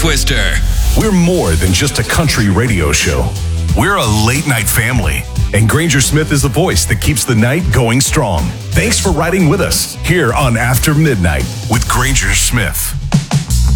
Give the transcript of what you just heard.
Twister. We're more than just a country radio show. We're a late night family. And Granger Smith is the voice that keeps the night going strong. Thanks for riding with us here on After Midnight with Granger Smith.